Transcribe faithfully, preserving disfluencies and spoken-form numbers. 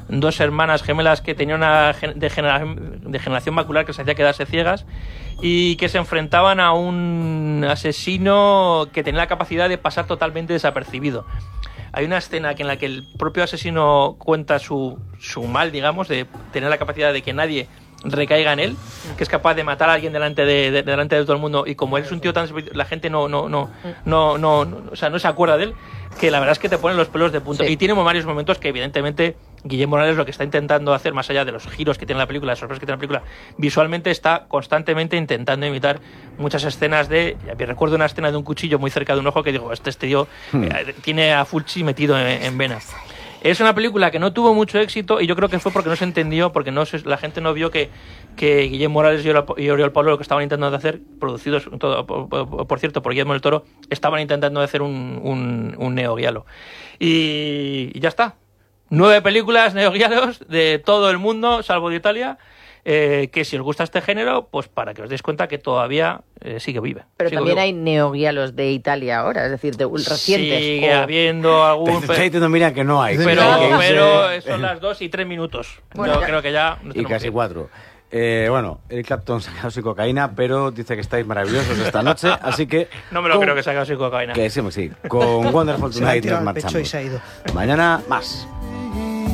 dos hermanas gemelas que tenían una degeneración, degeneración macular que se hacía quedarse ciegas y que se enfrentaban a un asesino que tenía la capacidad de pasar totalmente desapercibido. Hay una escena en la que el propio asesino cuenta su, su mal, digamos, de tener la capacidad de que nadie recaiga en él, que es capaz de matar a alguien delante de, de delante de todo el mundo, y como él es un tío tan la gente no no no no no, no o sea, no se acuerda de él, que la verdad es que te ponen los pelos de punta. Sí. Y tiene varios momentos que evidentemente Guillermo Morales lo que está intentando hacer, más allá de los giros que tiene la película, las sorpresas que tiene la película, visualmente está constantemente intentando imitar muchas escenas de... Recuerdo una escena de un cuchillo muy cerca de un ojo que digo, este, este tío hmm. eh, tiene a Fulci metido en, en vena. Es una película que no tuvo mucho éxito y yo creo que fue porque no se entendió, porque no se, la gente no vio que, que Guillermo Morales y Oriol Paulo lo que estaban intentando hacer, producidos, todo, por, por, por cierto, por Guillermo del Toro, estaban intentando hacer un, un, un Neo Giallo. Y, y ya está. Nueve películas Neo Giallos de todo el mundo, salvo de Italia. Eh, que si os gusta este género, pues para que os deis cuenta que todavía eh, sigue vive. Pero sigue también vivo. Hay neoguialos de Italia ahora, es decir, de recientes. Sigue o... habiendo algún... Te diciendo, mira, que no hay. Pero, no. pero son las dos y tres minutos. Bueno, Yo ya. creo que ya... Y casi cuatro. Eh, bueno, Eric Clapton se ha quedado sin cocaína, pero dice que estáis maravillosos esta noche, así que... No me lo con... creo que se ha quedado sin cocaína. Que sí, sí. Con Wonderful Tonight nos al pecho marchamos. y se ha ido. Mañana más.